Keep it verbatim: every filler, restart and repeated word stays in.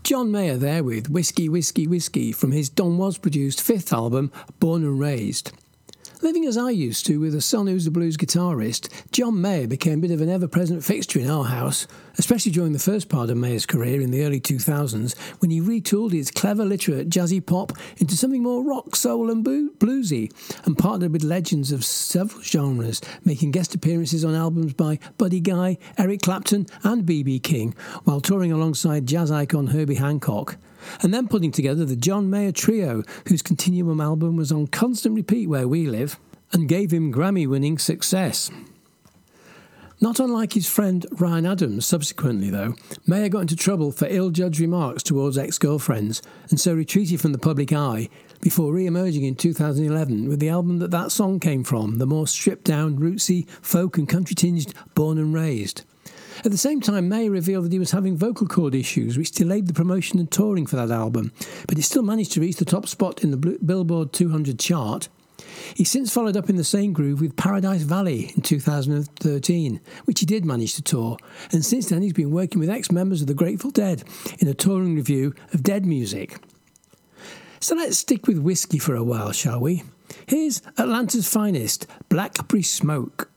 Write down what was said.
John Mayer there with Whiskey, Whiskey, Whiskey from his Don Was-produced fifth album, Born and Raised. Living as I used to with a son who's a blues guitarist, John Mayer became a bit of an ever-present fixture in our house, especially during the first part of Mayer's career in the early two thousands, when he retooled his clever, literate, jazzy pop into something more rock, soul and bluesy, and partnered with legends of several genres, making guest appearances on albums by Buddy Guy, Eric Clapton and B B King, while touring alongside jazz icon Herbie Hancock. And then putting together the John Mayer Trio, whose Continuum album was on constant repeat where we live, and gave him Grammy-winning success. Not unlike his friend Ryan Adams subsequently, though, Mayer got into trouble for ill-judged remarks towards ex-girlfriends, and so retreated from the public eye, before re-emerging in two thousand eleven with the album that that song came from, the more stripped-down, rootsy, folk and country-tinged Born and Raised. At the same time, Mayer revealed that he was having vocal cord issues, which delayed the promotion and touring for that album, but he still managed to reach the top spot in the Billboard two hundred chart. He since followed up in the same groove with Paradise Valley in two thousand thirteen, which he did manage to tour, and since then he's been working with ex-members of the Grateful Dead in a touring review of Dead music. So let's stick with whiskey for a while, shall we? Here's Atlanta's finest, Blackberry Smoke.